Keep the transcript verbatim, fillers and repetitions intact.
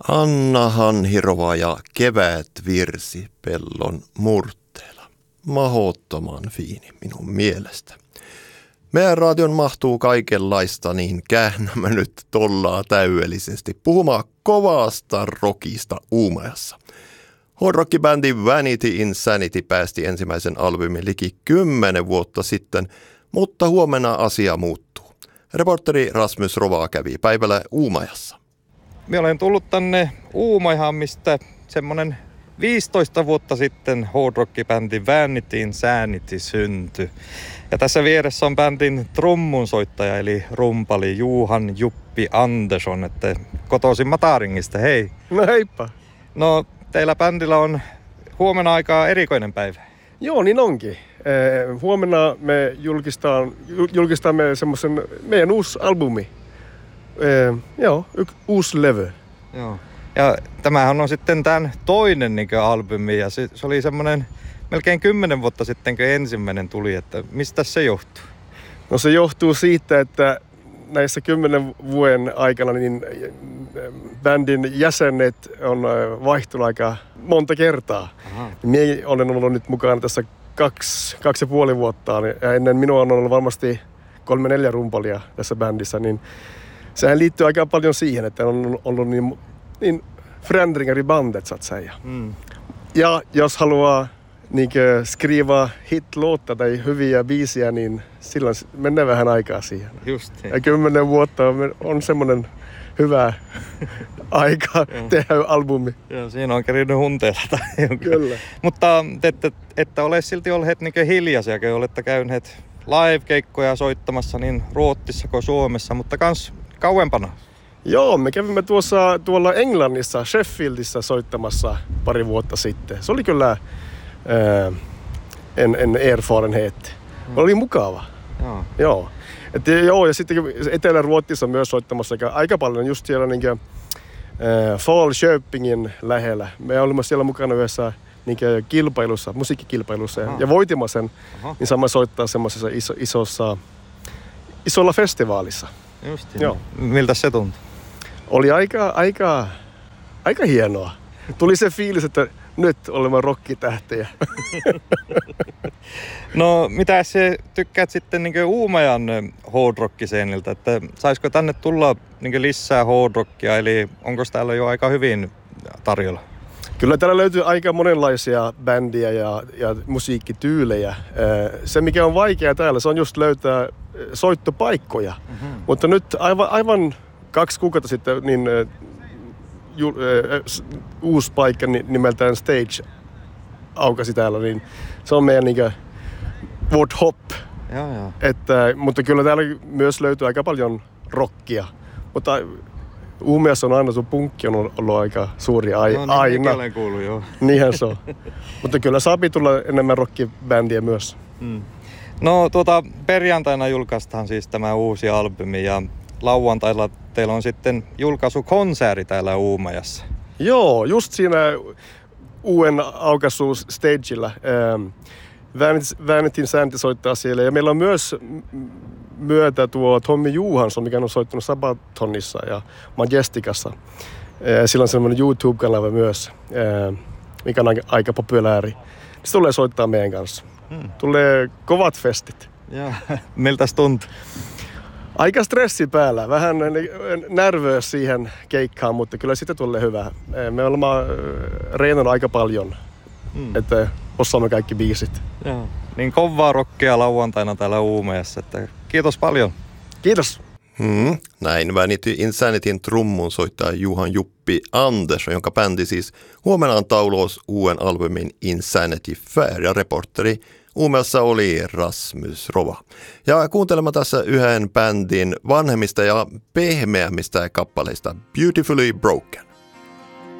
Anna Hanhirova ja Kevät virsi pellon murteella. Mahottoman fiini minun mielestä. Meidän radion mahtuu kaikenlaista, niin käännämme nyt tollaa täydellisesti puhumaan kovasta rockista Uumajassa. Hard-rock-bändi Vanity Insanity päästi ensimmäisen albumin liki kymmenen vuotta sitten, mutta huomenna asia muuttuu. Reporteri Rasmus Rova kävi päivällä Uumajassa. Minä olen tullut tänne Uumajaan, mistä semmoinen viisitoista vuotta sitten hard-rock-bändi Vanity Insanity syntyi. Ja tässä vieressä on bändin trummunsoittaja eli rumpali Johan Juppi Andersson, että kotoisin Mataringista. Hei! No heippa! No teillä bändillä on huomenna aikaa erikoinen päivä. Joo, niin onkin. Eh, huomenna me julkistaan, julkistamme semmoisen meidän uusi albumi. Eh, joo, yksi uusi levy. Joo. Ja tämähän on sitten tämän toinen niin kuin albumi ja se, se oli semmoinen melkein kymmenen vuotta sitten, kun ensimmäinen tuli, että mistä se johtuu? No se johtuu siitä, että näissä kymmenen vuoden aikana niin bändin jäsenet on vaihtunut aika monta kertaa. Minä olen ollut nyt mukana tässä kaksi, kaksi ja puoli vuotta ja ennen minua on ollut varmasti kolme neljä rumpalia tässä bändissä, niin sehän liittyy aika paljon siihen, että on ollut niin, niin förändringar i bandet så att säga. Mm. Ja jos haluaa niinkö skriva hitlåtar tai hyviä biisiä, niin silloin menee vähän aikaa siihen. Just niin. Ja kymmenen vuotta on, on semmoinen hyvä aika tehdä albumi. Joo, siinä on kerinyt hunteella tai jonkun. Kyllä. Mutta että, että ole silti olleet niinkö hiljaisia, kun olette käyneet live-keikkoja soittamassa niin Ruotsissa kuin Suomessa, mutta kans kauempana. Joo, me kävimme tuossa, tuolla Englannissa, Sheffieldissä soittamassa pari vuotta sitten. Se oli kyllä äh, en, en erfarenhet. Mm. Oli mukava. Joo. Joo. Et, joo, ja sitten Etelä-Ruotsissa myös soittamassa aika paljon just siellä niinkö, äh, Falköpingin lähellä. Me olimme siellä mukana yhdessä niinkö kilpailussa, musiikkikilpailussa ja, ja voitimme sen. Aha. Niin saamme soittaa semmoisessa iso, isossa, isolla festivaalissa. Just joo. Miltä se tuntui? Oli aika, aika, aika hienoa. Tuli se fiilis, että nyt olemme rockitähtejä. No mitä se tykkäät sitten niin Uumajan hard-rock-seeniltä, että saisiko tänne tulla niin lisää hard-rockia, eli onko täällä jo aika hyvin tarjolla? Kyllä täällä löytyy aika monenlaisia bändiä ja, ja musiikkityylejä. Se mikä on vaikea täällä, se on just löytää soittopaikkoja. Mm-hmm. Mutta nyt aivan, aivan kaksi kuukautta sitten niin ju, äh, uusi paikka nimeltään Stage aukasi täällä, niin se on meidän niinkö Vårt Hopp. Ja, ja. Että, mutta kyllä täällä myös löytyy aika paljon rockia. Mutta Uumajassa on aina sun punkki on ollut aika suuri ai- no, niin, aina. Olen kuullut, joo. Niinhän se on. Mutta kyllä saapi tulla enemmän rockibändiä myös. Hmm. No tuota, perjantaina julkaistaan siis tämä uusi albumi ja lauantailla teillä on sitten julkaisukonsertti täällä Uumajassa. Joo, just siinä uuden aukaisuus-stagella. Ähm, Vanity Insanity soittaa siellä ja meillä on myös myötä tuo Tommy Johansson, mikä on soittanut Sabatonissa ja Majesticassa. Sillä on semmoinen YouTube-kanava myös, mikä on aika populääri. Se tulee soittaa meidän kanssa. Hmm. Tulee kovat festit. Ja, miltäs tuntuu? Aika stressi päällä. Vähän nervös siihen keikkaan, mutta kyllä siitä tulee hyvä. Me olemme reenannut aika paljon, hmm. että osaamme kaikki biisit. Joo. Niin kovaa rockia lauantaina täällä Uumajassa, että kiitos paljon. Kiitos. Hmm, näin Vanity Insanityn trummun soittaa Johan Juppi Andersson, jonka bändi siis huomenna antaa ulos uuden albumin Insanity Fair, ja reporteri Uumajassa oli Rasmus Rova. Ja kuuntelemme tässä yhden bändin vanhemmista ja pehmeämmistä kappaleista Beautifully Broken.